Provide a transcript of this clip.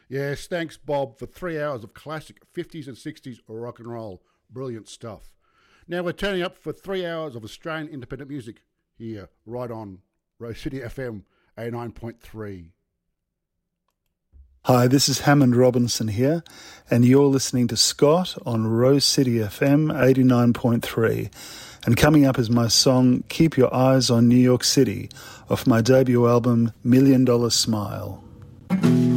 Yes, thanks, Bob, for 3 hours of classic 50s and 60s rock and roll. Brilliant stuff. Now we're turning up for 3 hours of Australian independent music here, right on Rose City FM 89.3. Hi, this is Hammond Robinson here, and you're listening to Scott on Rose City FM 89.3. And coming up is my song, Keep Your Eyes on New York City, off my debut album, $1 Million Smile.